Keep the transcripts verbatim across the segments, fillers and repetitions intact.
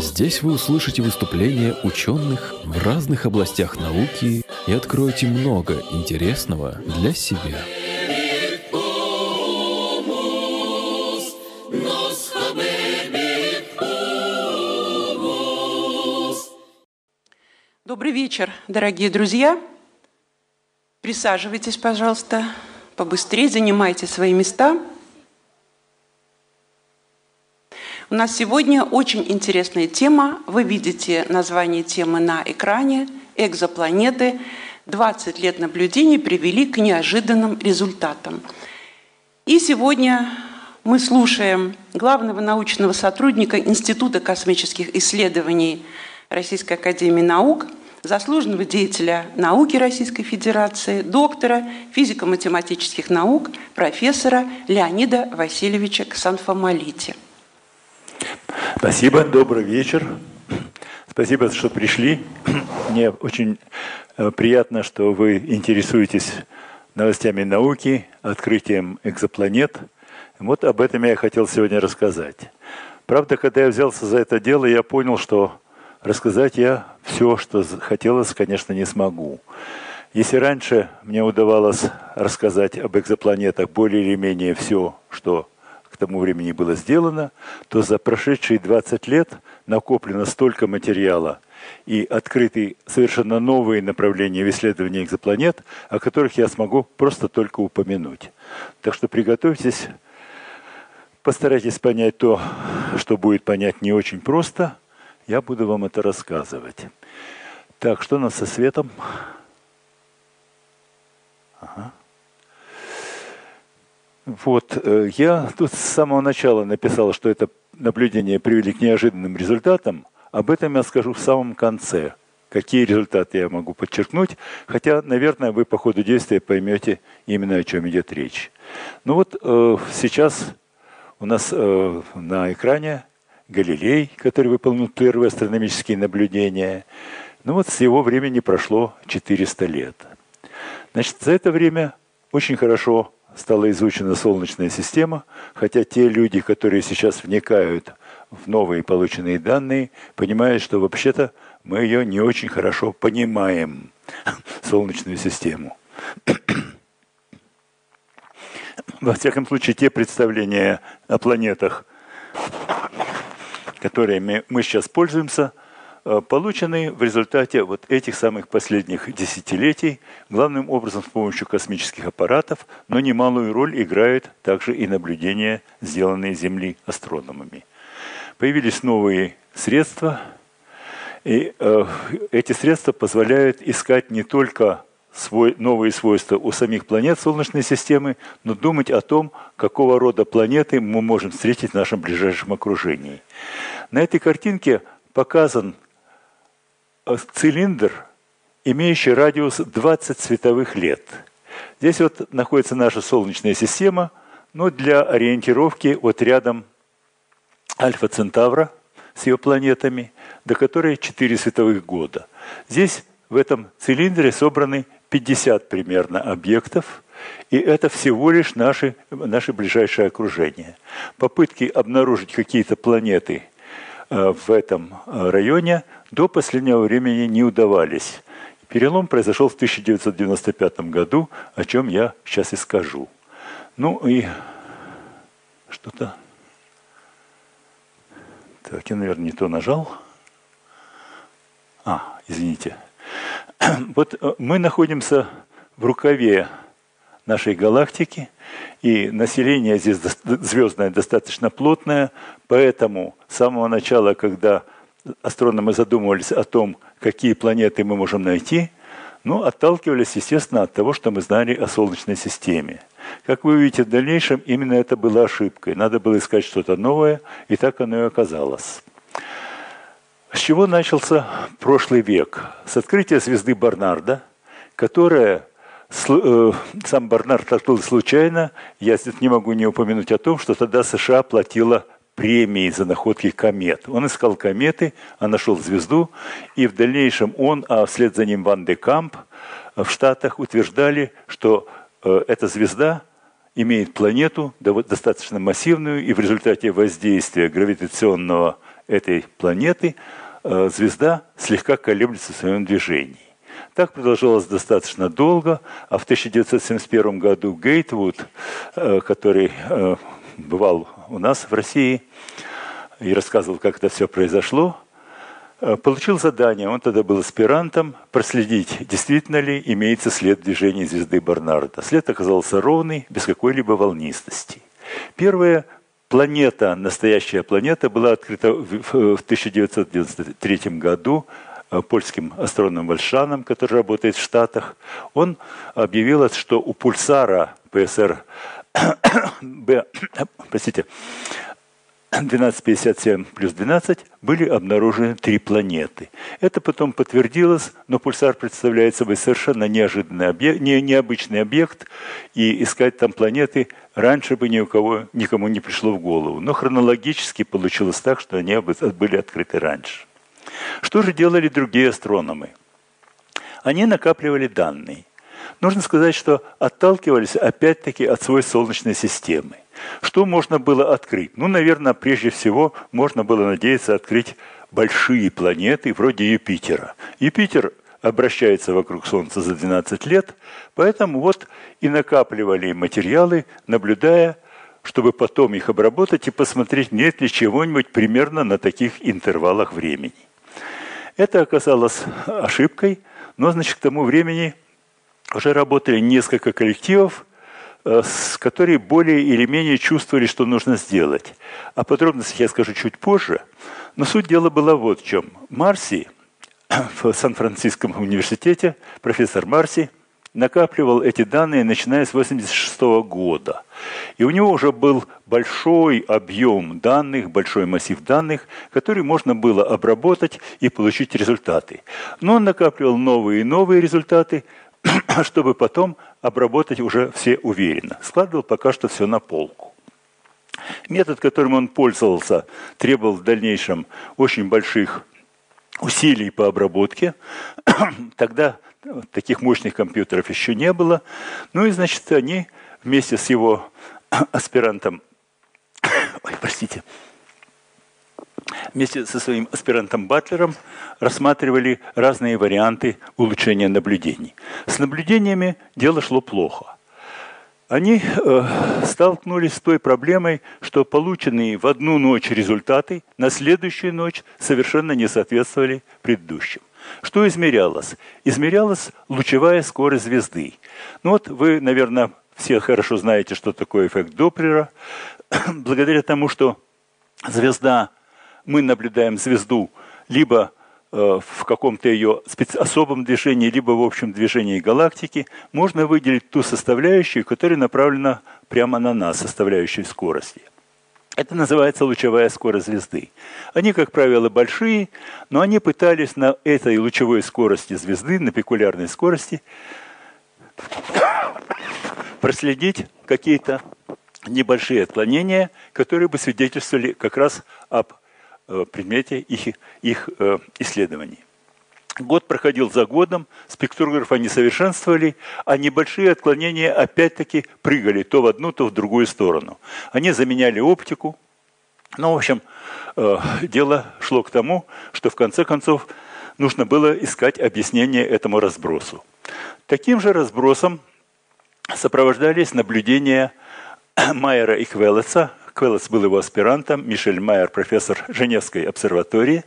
Здесь вы услышите выступления ученых в разных областях науки и откроете много интересного для себя. Добрый вечер, дорогие друзья. Присаживайтесь, пожалуйста, побыстрее занимайте свои места. У нас сегодня очень интересная тема. Вы видите название темы на экране «Экзопланеты. двадцать лет наблюдений привели к неожиданным результатам». И сегодня мы слушаем главного научного сотрудника Института космических исследований Российской академии наук, заслуженного деятеля науки Российской Федерации, доктора физико-математических наук, профессора Леонида Васильевича Ксанфомолити. Спасибо, добрый вечер. Спасибо, что пришли. Мне очень приятно, что вы интересуетесь новостями науки, открытием экзопланет. Вот об этом я хотел сегодня рассказать. Правда, когда я взялся за это дело, я понял, что рассказать я все, что хотелось, конечно, не смогу. Если раньше мне удавалось рассказать об экзопланетах более или менее все, что к тому времени было сделано, то за прошедшие двадцать лет накоплено столько материала и открыты совершенно новые направления в исследовании экзопланет, о которых я смогу просто только упомянуть. Так что приготовьтесь, постарайтесь понять то, что будет понять не очень просто. Я буду вам это рассказывать. Так, что у нас со светом? Ага. Вот, я тут с самого начала написал, что это наблюдения привели к неожиданным результатам. Об этом я скажу в самом конце. Какие результаты я могу подчеркнуть. Хотя, наверное, вы по ходу действия поймете именно, о чем идет речь. Ну вот, э, сейчас у нас э, на экране Галилей, который выполнил первые астрономические наблюдения. Ну вот с его времени прошло четыреста лет. Значит, за это время очень хорошо стала изучена Солнечная система, хотя те люди, которые сейчас вникают в новые полученные данные, понимают, что вообще-то мы ее не очень хорошо понимаем, Солнечную систему. Во всяком случае, те представления о планетах, которыми мы сейчас пользуемся, получены в результате вот этих самых последних десятилетий, главным образом с помощью космических аппаратов, но немалую роль играют также и наблюдения, сделанные Земли астрономами. Появились новые средства, и э, эти средства позволяют искать не только свой, новые свойства у самих планет Солнечной системы, но думать о том, какого рода планеты мы можем встретить в нашем ближайшем окружении. На этой картинке показан цилиндр, имеющий радиус двадцать световых лет. Здесь вот находится наша Солнечная система, но для ориентировки вот рядом Альфа Центавра с ее планетами, до которой четыре световых года. Здесь в этом цилиндре собраны пятьдесят примерно объектов, и это всего лишь наши, наше ближайшее окружение. Попытки обнаружить какие-то планеты в этом районе до последнего времени не удавались. Перелом произошел в тысяча девятьсот девяносто пятом году, о чем я сейчас и скажу. Ну и что-то... Так, я, наверное, не то нажал. А, извините. Вот мы находимся в рукаве нашей галактики, и население здесь звездное достаточно плотное, поэтому с самого начала, когда астрономы задумывались о том, какие планеты мы можем найти, ну, отталкивались, естественно, от того, что мы знали о Солнечной системе. Как вы увидите в дальнейшем, именно это было ошибкой. Надо было искать что-то новое, и так оно и оказалось. С чего начался прошлый век? С открытия звезды Барнарда, которая... Сам Барнард открыл случайно. Я здесь не могу не упомянуть о том, что тогда США платила премии за находки комет. Он искал кометы, а нашел звезду, и в дальнейшем он, а вслед за ним Ван де Камп в Штатах утверждали, что э, эта звезда имеет планету достаточно массивную, и в результате воздействия гравитационного этой планеты звезда слегка колеблется в своем движении. Так продолжалось достаточно долго, а в тысяча девятьсот семьдесят первом году Гейтвуд, который бывал у нас в России и рассказывал, как это все произошло, получил задание, он тогда был аспирантом, проследить, действительно ли имеется след движения звезды Барнарда. След оказался ровный, без какой-либо волнистости. Первая планета, настоящая планета, была открыта в тысяча девятьсот девяносто третьем году польским астрономом Вальшаном, который работает в Штатах. Он объявил, что у пульсара П С Р Б, простите, двенадцать пятьдесят семь плюс двенадцать были обнаружены три планеты. Это потом подтвердилось, но пульсар представляет собой совершенно неожиданный объект, не, необычный объект, и искать там планеты раньше бы ни у кого, никому не пришло в голову. Но хронологически получилось так, что они были открыты раньше. Что же делали другие астрономы? Они накапливали данные. Нужно сказать, что отталкивались опять-таки от своей Солнечной системы. Что можно было открыть? Ну, наверное, прежде всего можно было надеяться открыть большие планеты вроде Юпитера. Юпитер обращается вокруг Солнца за двенадцать лет, поэтому вот и накапливали материалы, наблюдая, чтобы потом их обработать и посмотреть, нет ли чего-нибудь примерно на таких интервалах времени. Это оказалось ошибкой, но, значит, к тому времени уже работали несколько коллективов, которые более или менее чувствовали, что нужно сделать. О подробностях я скажу чуть позже, но суть дела была вот в чем. Марси в Сан-Франциском университете, профессор Марси, накапливал эти данные, начиная с восемьдесят шестого года. И у него уже был большой объем данных, большой массив данных, который можно было обработать и получить результаты. Но он накапливал новые и новые результаты, чтобы потом обработать уже все уверенно. Складывал пока что все на полку. Метод, которым он пользовался, требовал в дальнейшем очень больших усилий по обработке. Тогда таких мощных компьютеров еще не было. Ну и, значит, они вместе с его аспирантом, ой, простите, вместе со своим аспирантом Батлером рассматривали разные варианты улучшения наблюдений. С наблюдениями дело шло плохо. Они э, столкнулись с той проблемой, что полученные в одну ночь результаты на следующую ночь совершенно не соответствовали предыдущим. Что измерялось? Измерялась лучевая скорость звезды. Ну вот вы, наверное, все хорошо знаете, что такое эффект Доплера. Благодаря тому, что звезда, мы наблюдаем звезду либо э, в каком-то ее специ- особом движении, либо в общем движении галактики, можно выделить ту составляющую, которая направлена прямо на нас, составляющую скорости. Это называется лучевая скорость звезды. Они, как правило, большие, но они пытались на этой лучевой скорости звезды, на пикулярной скорости, проследить какие-то небольшие отклонения, которые бы свидетельствовали как раз об э, предмете их, их э, исследований. Год проходил за годом, спектрографы они совершенствовали, а небольшие отклонения опять-таки прыгали то в одну, то в другую сторону. Они заменяли оптику. Ну, в общем, э, дело шло к тому, что в конце концов нужно было искать объяснение этому разбросу. Таким же разбросом сопровождались наблюдения Майера и Квелеца. Квелец был его аспирантом, Мишель Майер, профессор Женевской обсерватории.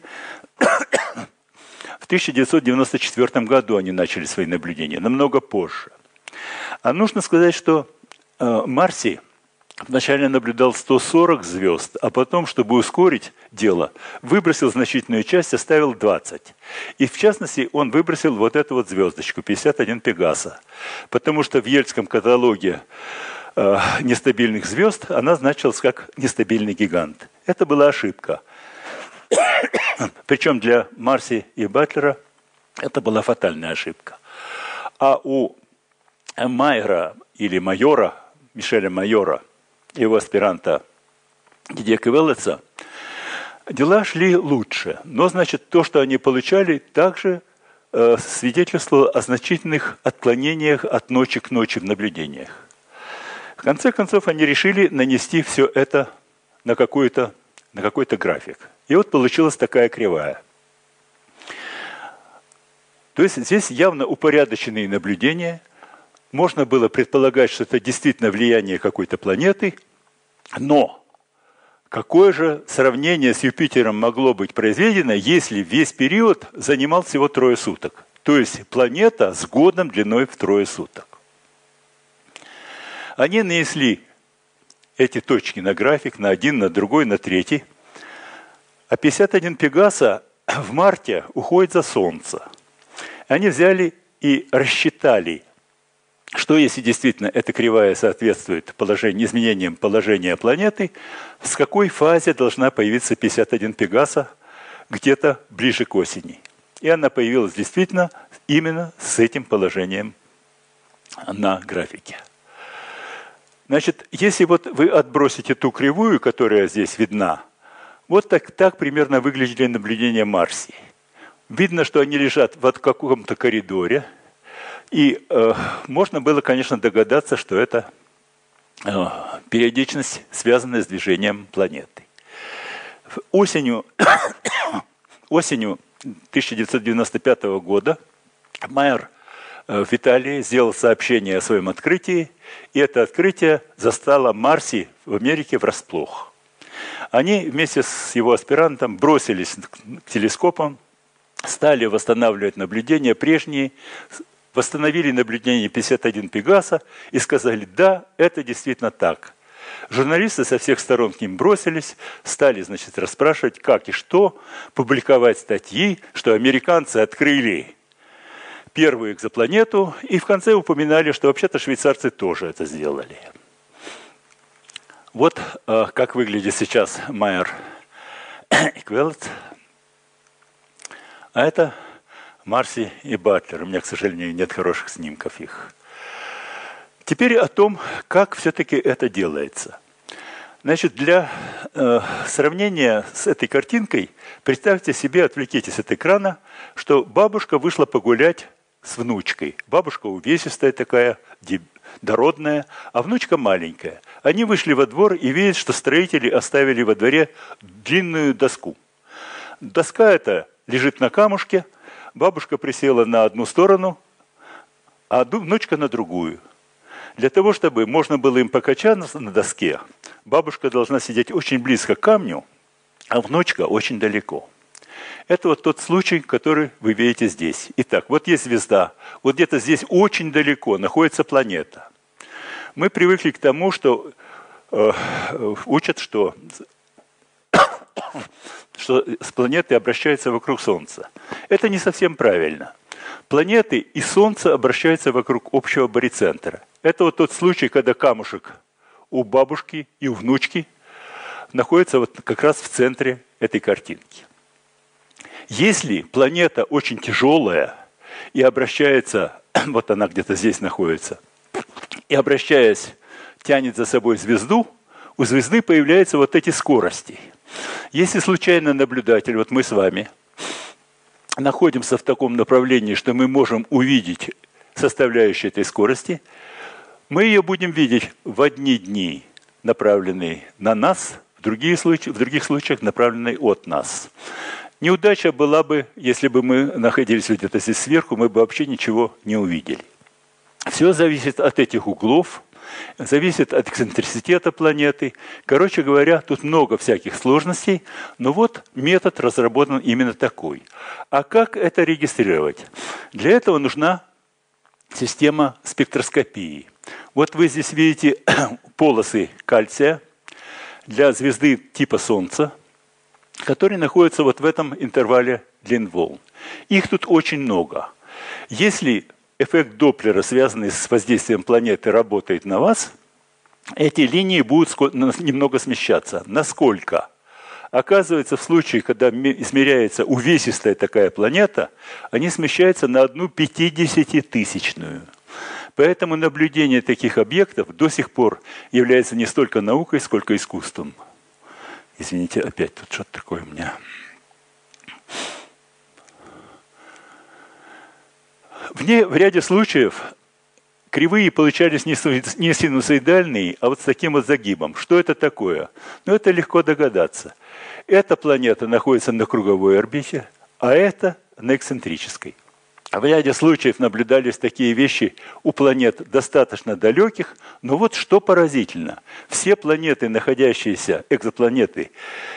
В тысяча девятьсот девяносто четвёртом году они начали свои наблюдения, намного позже. А нужно сказать, что э, Марси вначале наблюдал сто сорок звезд, а потом, чтобы ускорить дело, выбросил значительную часть, оставил двадцать. И в частности, он выбросил вот эту вот звездочку, пятьдесят один Пегаса. Потому что в Ельском каталоге э, нестабильных звезд она значилась как нестабильный гигант. Это была ошибка. Причем для Марси и Батлера это была фатальная ошибка. А у Майера или Майора, Мишеля Майора, его аспиранта Дидье Квелеца, дела шли лучше. Но, значит, то, что они получали, также э, свидетельствовало о значительных отклонениях от ночи к ночи в наблюдениях. В конце концов, они решили нанести все это на какую-то на какой-то график. И вот получилась такая кривая. То есть здесь явно упорядоченные наблюдения. Можно было предполагать, что это действительно влияние какой-то планеты, но какое же сравнение с Юпитером могло быть произведено, если весь период занимал всего трое суток? То есть планета с годом длиной в трое суток. Они нанесли эти точки на график, на один, на другой, на третий. А пятьдесят один Пегаса в марте уходит за Солнце. Они взяли и рассчитали, что если действительно эта кривая соответствует положению, изменениям положения планеты, с какой фазе должна появиться пятьдесят один Пегаса где-то ближе к осени. И она появилась действительно именно с этим положением на графике. Значит, если вот вы отбросите ту кривую, которая здесь видна, вот так, так примерно выглядели наблюдения Марсии. Видно, что они лежат в каком-то коридоре, и э, можно было, конечно, догадаться, что это э, периодичность, связанная с движением планеты. Осенью, осенью тысяча девятьсот девяносто пятого года Майер в Италии сделал сообщение о своем открытии, и это открытие застало Марси в Америке врасплох. Они вместе с его аспирантом бросились к телескопам, стали восстанавливать наблюдения прежние, восстановили наблюдение пятьдесят один Пегаса и сказали, да, это действительно так. Журналисты со всех сторон к ним бросились, стали, значит, расспрашивать, как и что, публиковать статьи, что американцы открыли первую экзопланету, и в конце упоминали, что вообще-то швейцарцы тоже это сделали. Вот э, как выглядит сейчас Майер и Квелет. А это Марси и Батлер. У меня, к сожалению, нет хороших снимков их. Теперь о том, как все-таки это делается. Значит, для э, сравнения с этой картинкой, представьте себе, отвлекитесь от экрана, что бабушка вышла погулять с внучкой. Бабушка увесистая такая, дородная, а внучка маленькая. Они вышли во двор и видят, что строители оставили во дворе длинную доску. Доска эта лежит на камушке, бабушка присела на одну сторону, а внучка на другую. Для того, чтобы можно было им покачаться на доске, бабушка должна сидеть очень близко к камню, а внучка очень далеко. Это вот тот случай, который вы видите здесь. Итак, вот есть звезда, вот где-то здесь очень далеко находится планета. Мы привыкли к тому, что э, учат, что, что с планеты обращаются вокруг Солнца. Это не совсем правильно. Планеты и Солнце обращаются вокруг общего барицентра. Это вот тот случай, когда камушек у бабушки и у внучки находится вот как раз в центре этой картинки. Если планета очень тяжелая и обращается, вот она где-то здесь находится, и обращаясь, тянет за собой звезду, у звезды появляются вот эти скорости. Если случайно наблюдатель, вот мы с вами, находимся в таком направлении, что мы можем увидеть составляющие этой скорости, мы ее будем видеть в одни дни, направленные на нас, в, другие случаи, в других случаях направленные от нас. Неудача была бы, если бы мы находились где-то здесь сверху, мы бы вообще ничего не увидели. Все зависит от этих углов, зависит от эксцентриситета планеты. Короче говоря, тут много всяких сложностей, но вот метод разработан именно такой. А как это регистрировать? Для этого нужна система спектроскопии. Вот вы здесь видите полосы кальция для звезды типа Солнца, которые находятся вот в этом интервале длин волн. Их тут очень много. Если эффект Доплера, связанный с воздействием планеты, работает на вас, эти линии будут немного смещаться. Насколько? Оказывается, в случае, когда измеряется увесистая такая планета, они смещаются на одну пятидесятитысячную. Поэтому наблюдение таких объектов до сих пор является не столько наукой, сколько искусством. Извините, опять тут что-то такое у меня. В, не, в ряде случаев кривые получались не синусоидальные, а вот с таким вот загибом. Что это такое? Ну, это легко догадаться. Эта планета находится на круговой орбите, а это на эксцентрической. В ряде случаев наблюдались такие вещи у планет достаточно далеких, но вот что поразительно. Все планеты, находящиеся, экзопланеты,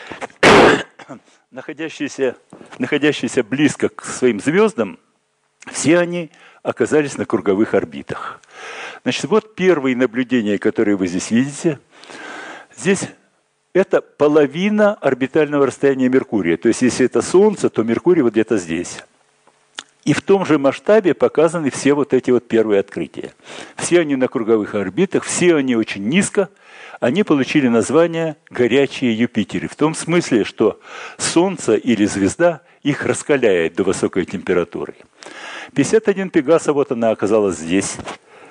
находящиеся, находящиеся близко к своим звездам, все они оказались на круговых орбитах. Значит, вот первые наблюдения, которые вы здесь видите. Здесь это половина орбитального расстояния Меркурия. То есть, если это Солнце, то Меркурий вот где-то здесь. И в том же масштабе показаны все вот эти вот первые открытия. Все они на круговых орбитах, все они очень низко. Они получили название «горячие Юпитеры». В том смысле, что Солнце или звезда их раскаляет до высокой температуры. пятьдесят один Пегаса, вот она оказалась здесь.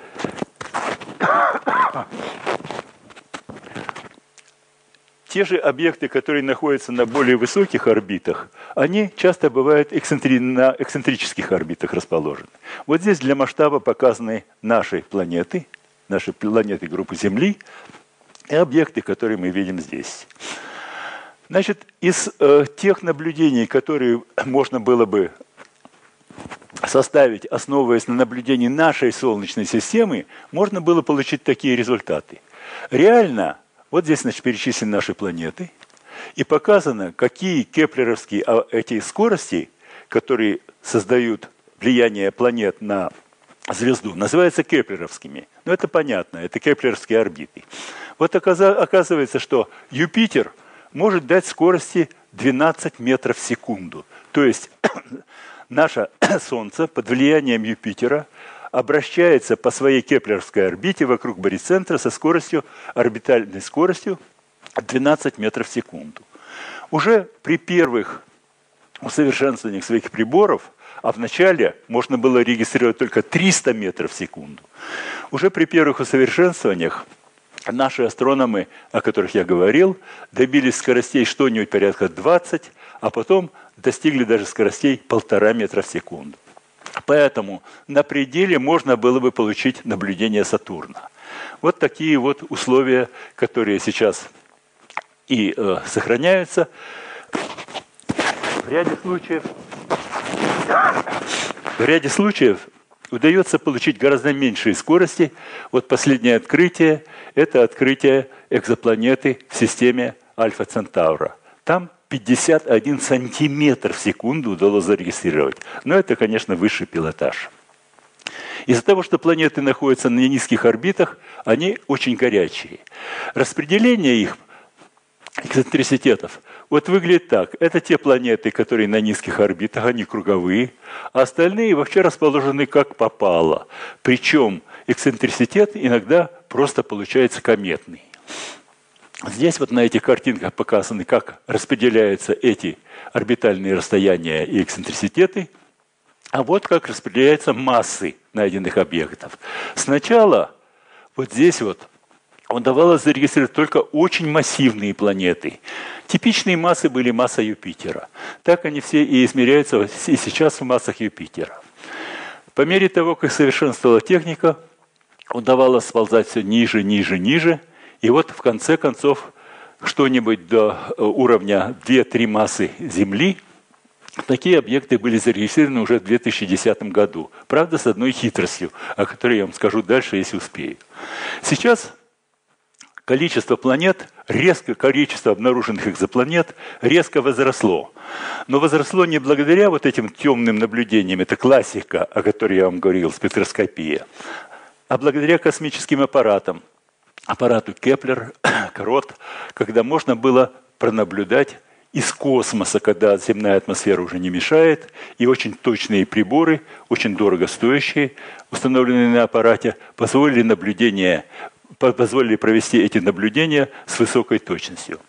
Те же объекты, которые находятся на более высоких орбитах, они часто бывают эксцентри... на эксцентрических орбитах расположены. Вот здесь для масштаба показаны наши планеты, наши планеты группы Земли, и объекты, которые мы видим здесь. Значит, из э, тех наблюдений, которые можно было бы составить, основываясь на наблюдении нашей Солнечной системы, можно было получить такие результаты. Реально, вот здесь, значит, перечислены наши планеты, и показано, какие кеплеровские эти скорости, которые создают влияние планет на звезду, называются кеплеровскими. Ну, это понятно, это кеплеровские орбиты. Вот оказывается, что Юпитер может дать скорости двенадцать метров в секунду. То есть наше Солнце под влиянием Юпитера обращается по своей кеплеровской орбите вокруг барицентра со скоростью, орбитальной скоростью двенадцать метров в секунду. Уже при первых усовершенствованиях своих приборов, а вначале можно было регистрировать только триста метров в секунду, уже при первых усовершенствованиях наши астрономы, о которых я говорил, добились скоростей что-нибудь порядка двадцать, а потом достигли даже скоростей полтора метра в секунду. Поэтому на пределе можно было бы получить наблюдение Сатурна. Вот такие вот условия, которые сейчас и э, сохраняются. В ряде случаев, в ряде случаев удается получить гораздо меньшие скорости. Вот последнее открытие – это открытие экзопланеты в системе Альфа Центавра. Там пятьдесят один сантиметр в секунду удалось зарегистрировать. Но это, конечно, высший пилотаж. Из-за того, что планеты находятся на низких орбитах, они очень горячие. Распределение их эксцентриситетов вот выглядит так. Это те планеты, которые на низких орбитах, они круговые, а остальные вообще расположены как попало. Причем эксцентриситет иногда просто получается кометный. Здесь вот на этих картинках показаны, как распределяются эти орбитальные расстояния и эксцентриситеты, а вот как распределяются массы найденных объектов. Сначала вот здесь вот удавалось зарегистрировать только очень массивные планеты. Типичные массы были масса Юпитера. Так они все и измеряются и сейчас в массах Юпитера. По мере того, как совершенствовала техника, удавалось сползать все ниже, ниже, ниже. И вот в конце концов что-нибудь до уровня две-три массы Земли, такие объекты были зарегистрированы уже в две тысячи десятом году. Правда, с одной хитростью, о которой я вам скажу дальше, если успею. Сейчас количество планет, резко количество обнаруженных экзопланет резко возросло. Но возросло не благодаря вот этим темным наблюдениям, это классика, о которой я вам говорил, спектроскопия, а благодаря космическим аппаратам. Аппарату Кеплер, Крот, когда можно было пронаблюдать из космоса, когда земная атмосфера уже не мешает, и очень точные приборы, очень дорого стоящие, установленные на аппарате, позволили, наблюдение, позволили провести эти наблюдения с высокой точностью.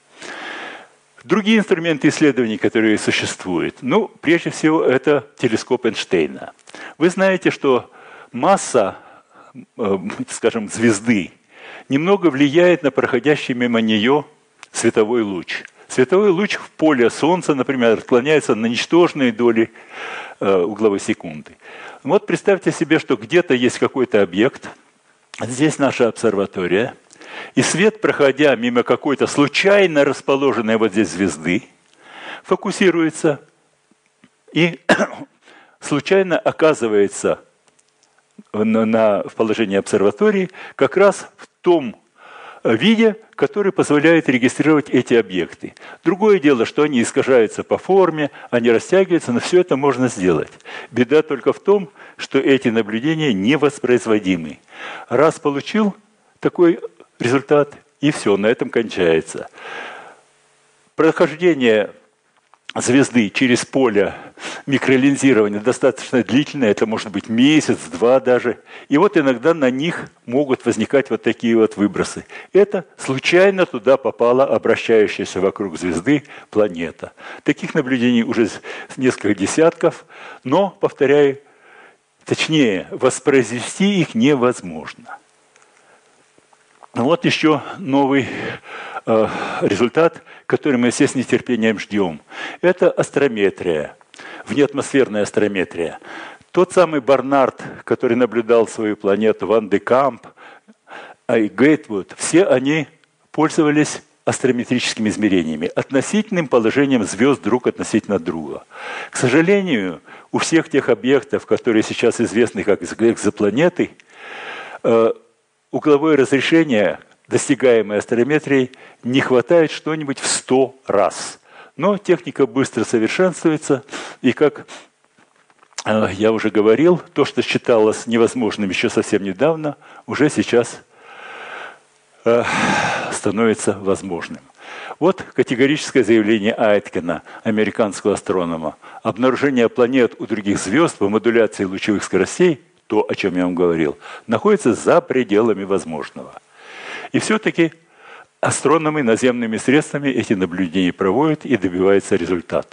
Другие инструменты исследований, которые существуют, ну, прежде всего, это телескоп Эйнштейна. Вы знаете, что масса, скажем, звезды, немного влияет на проходящий мимо нее световой луч. Световой луч в поле Солнца, например, отклоняется на ничтожные доли э, угловой секунды. Вот представьте себе, что где-то есть какой-то объект, здесь наша обсерватория, и свет, проходя мимо какой-то случайно расположенной вот здесь звезды, фокусируется и случайно оказывается на, на, в положении обсерватории как раз в том виде, который позволяет регистрировать эти объекты. Другое дело, что они искажаются по форме, они растягиваются, но все это можно сделать. Беда только в том, что эти наблюдения невоспроизводимы. Раз получил такой результат, и все, на этом кончается. Прохождение звезды через поле микролинзирования достаточно длительное, это может быть месяц, два даже. И вот иногда на них могут возникать вот такие вот выбросы. Это случайно туда попала обращающаяся вокруг звезды планета. Таких наблюдений уже несколько десятков, но, повторяю, точнее, воспроизвести их невозможно. Вот еще новый э, результат, который мы все с нетерпением ждем. Это астрометрия, внеатмосферная астрометрия. Тот самый Барнард, который наблюдал свою планету, Ван де Камп и Гейтвуд, все они пользовались астрометрическими измерениями, относительным положением звезд друг относительно друга. К сожалению, у всех тех объектов, которые сейчас известны как экзопланеты, э, угловое разрешение, достигаемое астрометрией, не хватает что-нибудь в сто раз. Но техника быстро совершенствуется, и, как э, я уже говорил, то, что считалось невозможным еще совсем недавно, уже сейчас э, становится возможным. Вот категорическое заявление Айткена, американского астронома. Обнаружение планет у других звезд по модуляции лучевых скоростей, то, о чем я вам говорил, находится за пределами возможного. И все-таки астрономы наземными средствами эти наблюдения проводят и добиваются результата.